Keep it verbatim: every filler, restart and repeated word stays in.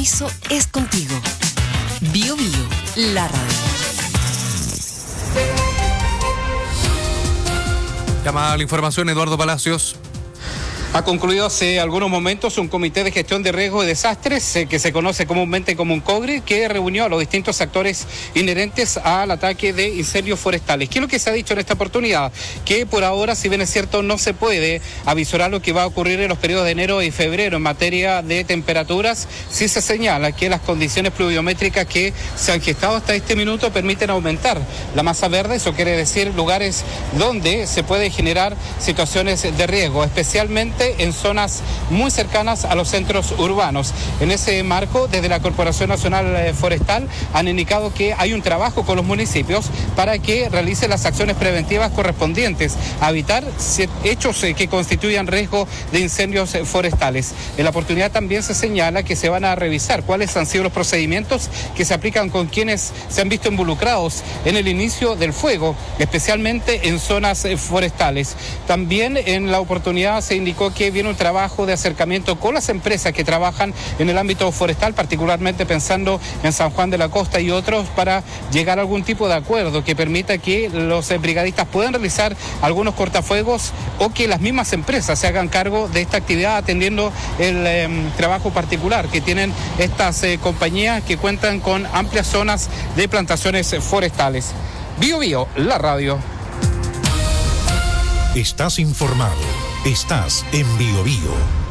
compromiso es contigo. Bio Bio, la radio. Llamada a la información, Eduardo Palacios. Ha concluido hace algunos momentos un comité de gestión de riesgos y desastres eh, que se conoce comúnmente como un COGRE, que reunió a los distintos actores inherentes al ataque de incendios forestales. ¿Qué es lo que se ha dicho en esta oportunidad? Que por ahora, si bien es cierto, no se puede avisorar lo que va a ocurrir en los periodos de enero y febrero en materia de temperaturas, sí se señala que las condiciones pluviométricas que se han gestado hasta este minuto permiten aumentar la masa verde. Eso quiere decir lugares donde se puede generar situaciones de riesgo, especialmente en zonas muy cercanas a los centros urbanos. En ese marco, desde la Corporación Nacional Forestal han indicado que hay un trabajo con los municipios para que realicen las acciones preventivas correspondientes a evitar hechos que constituyan riesgo de incendios forestales. En la oportunidad también se señala que se van a revisar cuáles han sido los procedimientos que se aplican con quienes se han visto involucrados en el inicio del fuego, especialmente en zonas forestales. También en la oportunidad se indicó que viene un trabajo de acercamiento con las empresas que trabajan en el ámbito forestal, particularmente pensando en San Juan de la Costa y otros, para llegar a algún tipo de acuerdo que permita que los brigadistas puedan realizar algunos cortafuegos o que las mismas empresas se hagan cargo de esta actividad, atendiendo el eh, trabajo particular que tienen estas eh, compañías que cuentan con amplias zonas de plantaciones forestales. Bio Bio, la radio. Estás informado. Estás en Bio Bio.